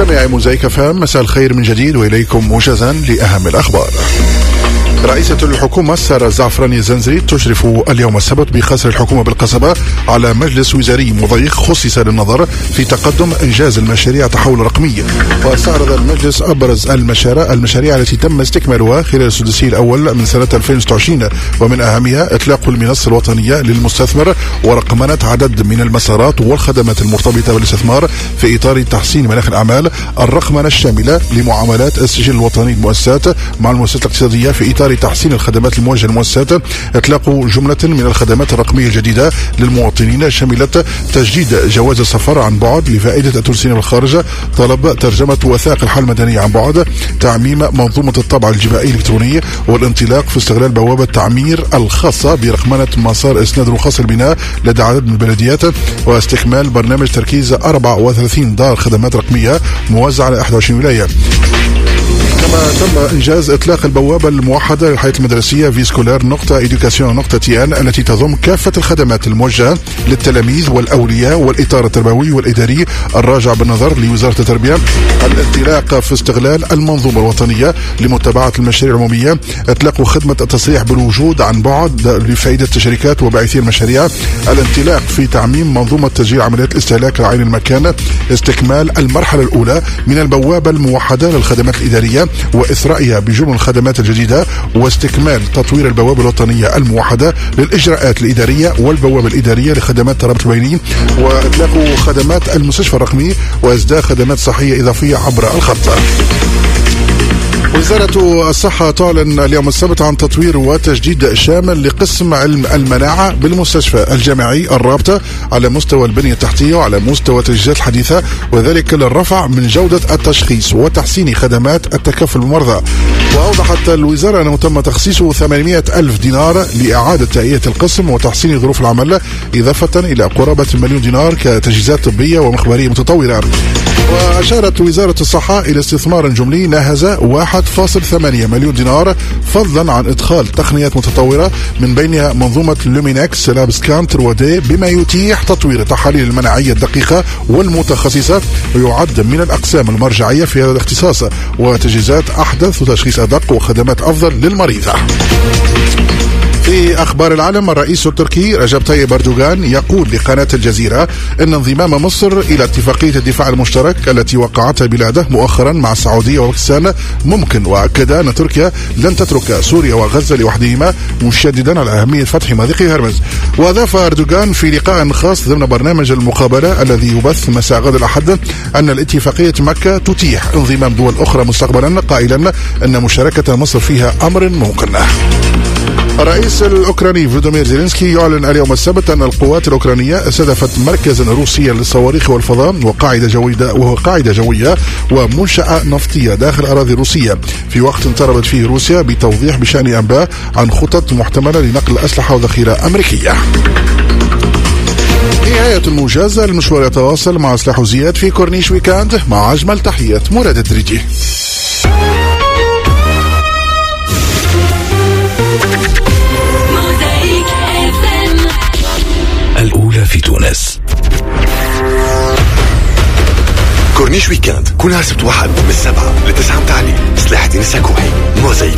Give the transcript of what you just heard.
مستمعي موزايك فام، مساء الخير من جديد وإليكم موجزا لأهم الأخبار. رئيسة الحكومة سارة الزعفراني الزنزري تشرف اليوم السبت بقصر الحكومة بالقصبة على مجلس وزاري مضيق خصص للنظر في تقدم إنجاز المشاريع تحول رقمي. واستعرض المجلس أبرز المشاريع التي تم استكمالها خلال السداسي الأول من سنة 2026، ومن أهمها إطلاق المنصة الوطنية للمستثمر ورقمنة عدد من المسارات والخدمات المرتبطة بالاستثمار في إطار تحسين مناخ الأعمال، الرقمنة الشاملة لمعاملات السجل الوطني للمؤسسات مع المؤسسات الاقتصادية في إطار تحسين الخدمات الموجهة للمؤسسات، إطلاق جملة من الخدمات الرقمية الجديدة للمواطنين شملت تجديد جواز السفر عن بعد لفائدة التونسيين بالخارج، طلب ترجمة وثائق الحالة المدنية عن بعد، تعميم منظومة الطبع الجبائي الإلكتروني، والانطلاق في استغلال بوابة تعمير الخاصة برقمنة مسار إسناد رخص البناء لدى عدد من البلديات، واستكمال برنامج تركيز 34 دار خدمات رقمية موزعة على 21 ولاية. كما تم إنجاز إطلاق البوابة الموحدة للحياة المدرسية viscolar.education.tn التي تضم كافة الخدمات الموجهة للتلاميذ والأولياء والإطار التربوي والإداري الراجع بالنظر لوزارة التربية، الانطلاق في استغلال المنظومة الوطنية لمتابعة المشاريع العمومية، إطلاق خدمة التصريح بالوجود عن بعد لفائدة الشركات وباعثي المشاريع، الانطلاق في تعميم منظومة تسجيل عمليات الاستهلاك على عين المكان، استكمال المرحلة الأولى من البوابة الموحدة للخدمات الإدارية وإثرائها بجمل الخدمات الجديدة، واستكمال تطوير البوابة الوطنية الموحدة للإجراءات الإدارية والبوابة الإدارية لخدمات الترابط البيني، وإطلاق خدمات المستشفى الرقمي وإصدار خدمات صحية إضافية عبر الخط. وزارة الصحة تعلن اليوم السبت عن تطوير وتجديد شامل لقسم علم المناعة بالمستشفى الجامعي الرابطة على مستوى البنية التحتية وعلى مستوى التجهيزات الحديثة، وذلك للرفع من جودة التشخيص وتحسين خدمات التكفل بالمرضى. وأوضحت الوزارة أنه تم تخصيص 800 ألف دينار لإعادة تهيئة القسم وتحسين ظروف العمل، إضافة إلى قرابة 1 مليون دينار كتجهيزات طبية ومخبرية متطورة. وأشارت وزارة الصحة إلى استثمار جملي ناهز 1.8 مليون دينار، فضلا عن إدخال تقنيات متطورة من بينها منظومة لومينكس لاب سكان 3D بما يتيح تطوير التحاليل المناعية الدقيقة والمتخصصة، ويعد من الأقسام المرجعية في هذا الاختصاص، وتجهيزات أحدث وتشخيص أدق وخدمات أفضل للمريض. في أخبار العالم، الرئيس التركي رجب طيب أردوغان يقول لقناة الجزيرة أن انضمام مصر إلى اتفاقية الدفاع المشترك التي وقعتها بلاده مؤخرا مع السعودية وباكستان ممكن، وأكد أن تركيا لن تترك سوريا وغزة لوحدهما، مشددا على أهمية فتح مضيق هرمز. وأضاف أردوغان في لقاء خاص ضمن برنامج المقابلة الذي يبث مساء غد الأحد أن الاتفاقية مكة تتيح انضمام دول أخرى مستقبلا، قائلا أن مشاركة مصر فيها أمر ممكن. الرئيس الأوكراني فلاديمير زيلينسكي يعلن اليوم السبت أن القوات الأوكرانية استهدفت مركزا روسيا للصواريخ والفضاء وقاعدة جوية ومنشأة نفطية داخل أراضي روسية، في وقت اضطربت فيه روسيا بتوضيح بشأن أنباء عن خطط محتملة لنقل أسلحة وذخيرة أمريكية. نهاية الموجز، المشوار يتواصل مع سلاح زياد في كورنيش ويكاند، مع أجمل تحيات مراد الدريجي. الأولى في تونس. كورنيش ويكاند كل سبت واحد من 7 ل 9 متاع الليل. سلاح الدين السكوحي موزايك.